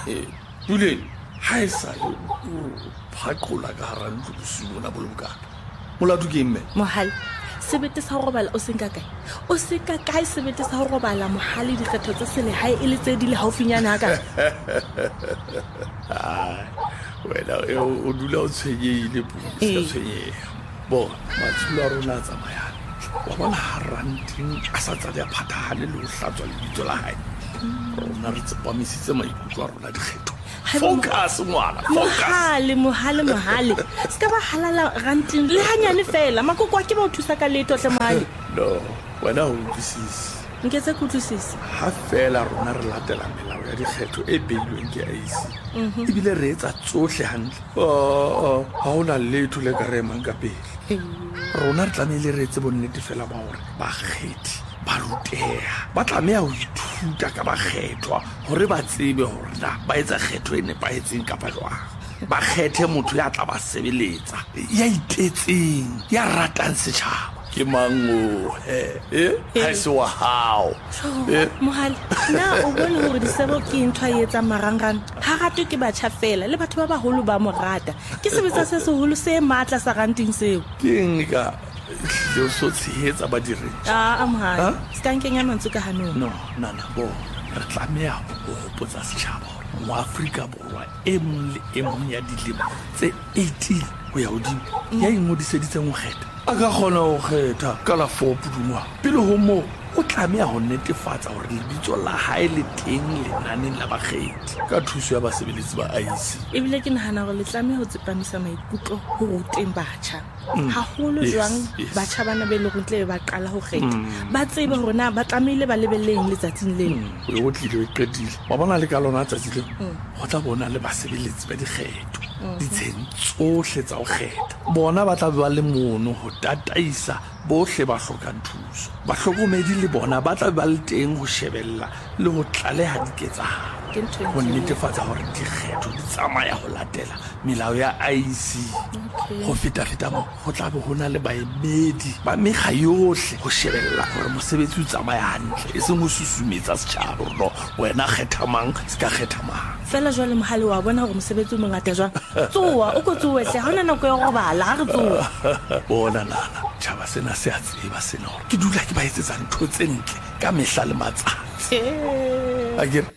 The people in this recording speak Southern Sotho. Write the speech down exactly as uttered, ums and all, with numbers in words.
Dule ha e sa le o phakola ka hara ntlo bosiu bona bolokana molato ke mme mohale sebete sa ho robala o senka kae o seka kae sebete sa ho robala mohale dikgetho tsa selehae e le tse di le haufinyana ka ai wena o dula o tshwenyeile pusi o tshwenyeha bo matsholo a rona a tsamayana wa bona haranting a sa tsa dia phathahale le ho hlatswa lebitso la hae rona re tsepamisitse maikutlo a rona dikgetho focus ngwana focus mohale mohale mohale ska ba halala ranting le hanyane fela makoko ke ba o thusa ka leto tle mohale no wena o utlwisisi nketse go utlwisisa ha fela rona re latela melao ya dikgetho e beilweng ke I E C ebile re etsa tsohle hantle o ha ona letho le ka re mang ka pele rona re tlamehile re etse bonnete fela ba hore ba kgethi ba ruteha ba tlameha ho ithuta ka bakgethwa hore ba tsebe hore na ba etsa kgetho e nepahetseng kapa jwang ba kgethe motho ya tla ba sebeletsa ya itetseng ya ratang setjhaba ke mango eh eh ha se wa hao eh mohale na o bone hore disebo ke ntwa e etsa marangrang ha ratwe ke batjha fela le batho ba baholo ba morata ke sebetsa se seholo se matla sa ranting seo ke eng ka le so tshehetsa ba dire ah amhale ska nkenya mantse ka hanong no na na bo re tlameha ho hopotsa setjhaba mo Afrika borwa e mong le e mong ya dilemo tse eighteen ho ya hodimo ya ingodiseditseng ho kgetha a ka kgona ho kgetha ka la four Pudungwana pele ho mo o tlameha ho netefatsa hore lebitso la hae le teng lenaneng la bakgethi ka thuso ya basebeletsi ba I E C ebile ke nahana hore le tlameha ho tsepamisa maikutlo ho ruteng batjha haholo jwang batjha bana be le rutle ba qala ho kgetha ba tsebe hore na ba tlamehile ba lebelleng letsatsing lena o tlile o qetile wa bona le ka lona tsatsi le ho tla bona le basebeletsi ba dikgetho ditsheng tsohle tsa ho kgetha bona ba tla ba le mono ho tataisa bohle ba hlokang thuso bahlokomedi le bona ba tla ba le teng ho shebella le ho tlaleha diketsahalo ho netefatsa hore dikgetho di tsamaya ho latela melao ya I E C ho feta-feta mo ho tla be hona le baemedi ba mekga yohle ho shebella hore mosebetsi o tsamaya hantle e seng ho susumetsa setjhaba hore wena kgetha mang ska kgetha mang fela jwale mohale wa bona hore mosebetsi o mongata jwang tsoa o ko tsoehle ha ona nako ya go robala ha re tsoa bona nana tjhaba sena se a tseba sena hore ke dula ke ba etsetsa ntho tse ntle ka mehla le matsatsi a ke